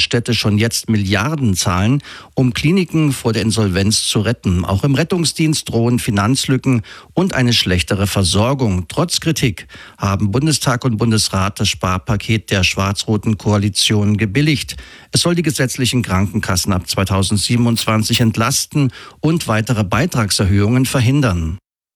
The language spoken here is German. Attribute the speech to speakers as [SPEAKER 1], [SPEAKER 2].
[SPEAKER 1] Städte schon jetzt Milliarden zahlen, um Kliniken vor der Insolvenz zu retten. Auch im Rettungsdienst drohen Finanzlücken und eine schlechtere Versorgung. Trotz Kritik haben Bundestag und Bundesrat das Sparpaket der schwarz-roten Koalition gebilligt. Es soll die gesetzlichen Krankenkassen ab 2027 entlasten und weitere Beitragserhöhungen verhindern.